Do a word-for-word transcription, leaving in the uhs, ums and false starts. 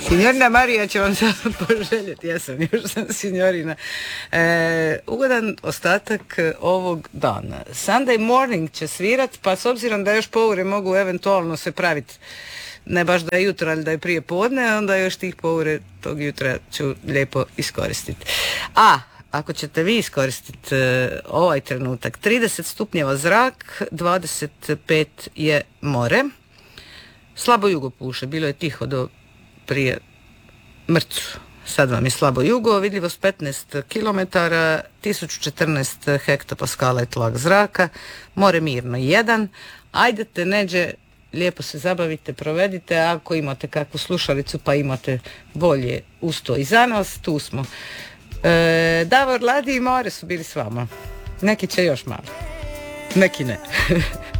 Signorina Marija će vam sad poželjeti, ja sam još sam signorina. E, ugodan ostatak ovog dana. Sunday morning će svirat, pa s obzirom da još poure mogu eventualno se praviti, ne baš da je jutro, ali da je prije podne, onda još tih poure tog jutra ću lijepo iskoristiti. A ako ćete vi iskoristiti uh, ovaj trenutak, trideset stupnjeva zrak, dvadeset pet je more, slabo jugo puše, bilo je tiho do prije mrcu. Sad vam je slabo jugo, vidljivost petnaest kilometara, tisuću četrnaest hektopaskala je tlak zraka, more mirno jedan. Ajdete neđe, lijepo se zabavite, provedite, ako imate kakvu slušalicu pa imate bolje usto i za nas, tu smo. E, Davor, Ladi i More su bili s vama. Neki će još malo, neki ne.